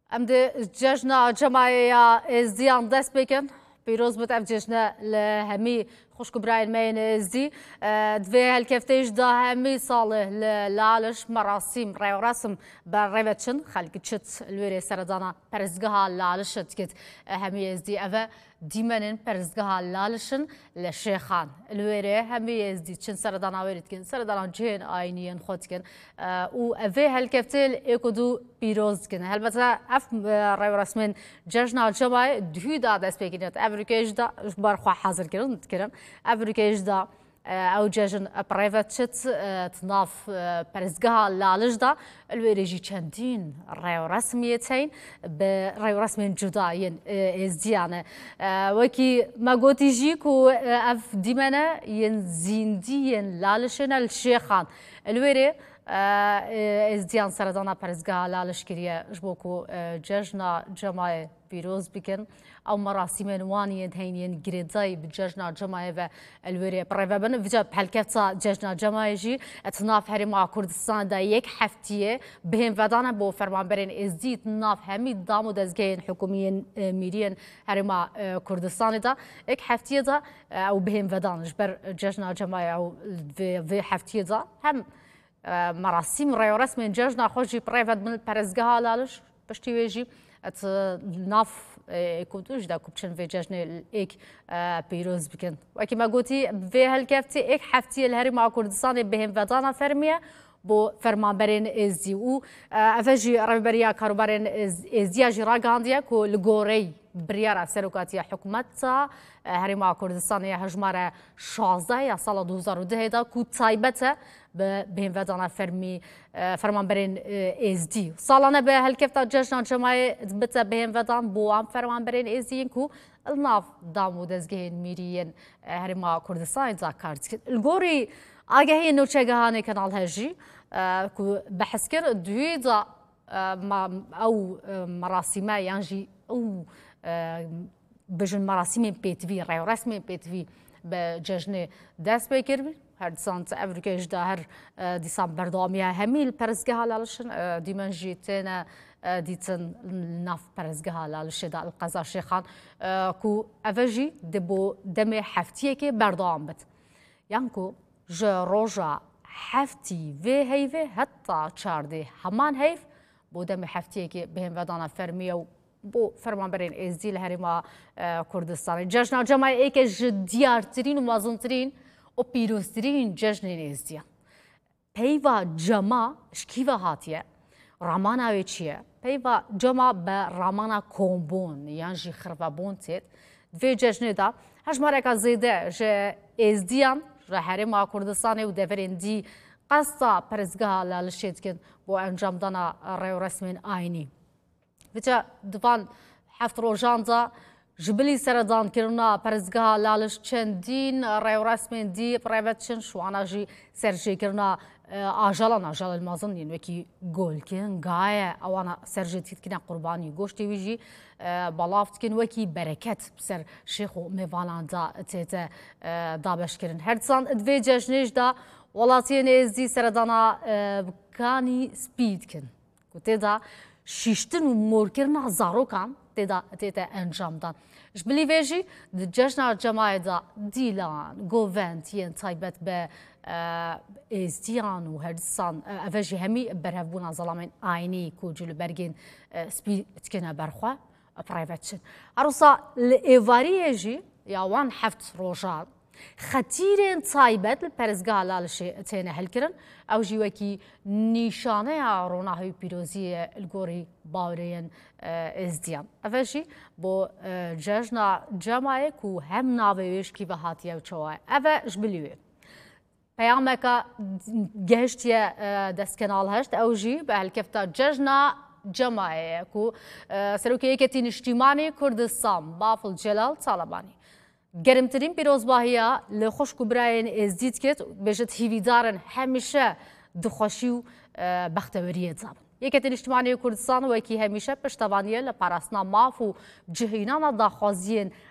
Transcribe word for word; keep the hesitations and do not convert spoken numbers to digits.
ام دی جشن جمعه زیان دست بکن پیروز بت اف جشن لهمی خوش کبرای مین زی دوی هالکفتیش دا همی ساله لالش مراسم ریو رسم بر ریوتشن خلق چت الوری سردانا پرزگاه لالش تکت همی زی اوه دیمنن پرزگاه لالشن لشیخان الوری همی زی چن سردانا ورید کن سردانا جهن آینیان خود کن و اوه هالکفتیل اکدو پیروز کن هلبته اف ریو رسمن جشن جمعه دهی دا دست بکنید افریقیش دا برخوا حاضر کردن تکرم افریقیش دا او جشن پرایوت شت تناف پرزگاه لالش دا الوریجی چندین ریو رسمیتین به ریو رسمین جداین ازدیانه وکی ما گوتی جی کو اف دیمنه ین زیندی ین لالشن الشیخان الوری ازدیان سردانا پرزگاه لالش کریه جبوکو جشن جمعه پیروز بکن او مراسم وانی هینین گریدای بجشن جمعه و الوری پرایوبن وجا بحلکتا جشن جمعه جی اتناف هرما کردستان دا یک هفتیه بهم ودانه بو فرمانبرین ازدید ناف همی دامو دزگین حکومین میرین هرما کردستان دا یک هفتیه دا او بهم ودانش بر جشن جمعه او و هفتیه دا هم مراسم ریو رسم جشن خوشی پرایوت من پرزگاه لالش پشتی ویجی ات ناف کودوش دا کوبچن في جشن ایک پیروز بکن وکی ما گوتی في هالکفتی ایک هفتی الهری ما کردستان بهم ودانا فرمیه بو فرمانبرین ازدی و افجی رهبریا کاروبارین ازدیا جرا گاندیا کو لگوری بریارا سروکاتی حکومت هرما کردستان هجمار شازده یا سال دو هزار و ده دا کو تایبته بهم ودانا فرمی فرمانبرین ازدی سالانه به هالکفتا جشن جمعه بته بهم ودان بو ام فرمانبرین ازدی کو الناف دامو دزگهین میرین هرما کردستان دا کارت الگوری آگهی نوچگهانی کانال هجی کو بحث کرد دوی دا او مراسمه یعنی او بجن مراسم پیتوی ریو رسم پیتوی به جشن دست بکرد هر سانت افریقیش دا هر دیسان بردامیه همیل پرزگاه لالشن دیمنجی تنه دیتن ناف پرزگاه لالش دا القضا شیخان کو افجی دبو دم هفتیه که بردام بد یعنی کو جا روجا هفتی و هیوه حتی چارده همان هیف بو دم هفتیه که بهم ودانا فرمیه و بو فرمانبرین ازدی لهرما کردستان جشن جمعه ای که جدیارترین و مازنترین و پیروزترین جشن ازدیان پیوا جمع شکیوه هاتیه رامان اوی چیه پیوا جمع به رامان کومبون یعنی جی خربابون تید دوی جشن دا هجماره که زیده جه ازدیان هرما کردستان و دورین دی قصد پرزگاه لالشید کن بو انجام دانا ریو رسمین آینی وچه دوان هفت روزان دا جبلی سردان کرنا پرزگاه لالش چندین ریو رسمین دی پرایوتشن شوانا جی سرجی کرنا آجالان آجال المازن ین وکی گول کن گایه اوانا سرجی تید کن قربانی گوشتی ویجی بالافت کن وکی برکت بسر شیخ و میوانان دا تیت دابش کرن هرچند دوی جشنش دا ولاتین ازدی سردانا کانی سپید کن گوته دا شیشتن و مورکرنا زارو کن تیدا تیتا انجام دان جبلی ویجی جشن جمعه دا دیلان گوونت ین تایبت به ازدیان و هردستان افجی همی برهبونا ظلامین آینی کو جلو برگین سپی تکنه برخوا پرایوتشن عروسا لایواری جی یا وان هفت روزان خطیرین تایبت لپرزگاه لالشی تینه هل کرن او جی وکی نیشانه روناهی پیروزی الگوری باورین ازدیان افجی بو جشن جمعه کو هم ناویش کی بهاتیه و چواه اوه جبلیوه پیامک گهشتیه دست کنال هشت او جی به هالکفتا جشن جمعه کو سروکی کتین اجتماعی کردستان بافل جلال طالبانی گرمترین پیروزباهیا لخوش کبراین ازدید کت بجت هیویدارن همیشه دخوشی و بختوریه زبان یکتین اجتماعی کردستان و یکی همیشه پشتوانیه لپاراسنا ماف و جهینان داخوازین